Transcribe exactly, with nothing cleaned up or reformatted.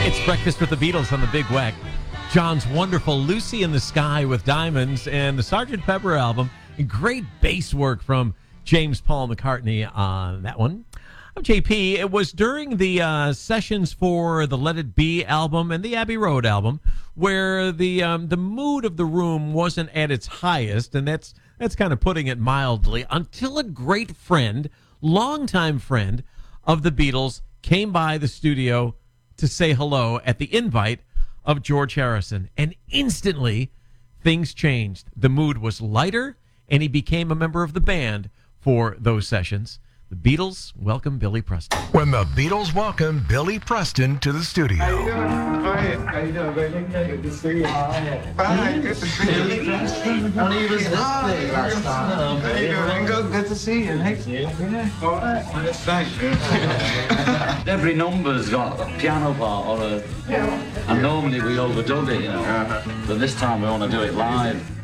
It's Breakfast with the Beatles on the Big Wack. John's wonderful Lucy in the Sky with Diamonds and the Sergeant Pepper album. And great bass work from James Paul McCartney on that one. I'm J P. It was during the uh, sessions for the Let It Be album and the Abbey Road album where the um, the mood of the room wasn't at its highest, and that's that's kind of putting it mildly, until a great friend, longtime friend of the Beatles, came by the studio to say hello at the invite of George Harrison. And instantly, things changed. The mood was lighter, and he became a member of the band for those sessions. The Beatles welcome Billy Preston. When the Beatles welcome Billy Preston to the studio. How you doing? Fine. How you doing, baby? Good to see you. Fine. Good to see you. Billy Preston. Only was this thing last time. How you doing, Ringo? Good to see you. Hey. Yeah. All right. Thank you. Every number's got a piano part or a... And normally we overdub it, you know. But this time we want to do it live.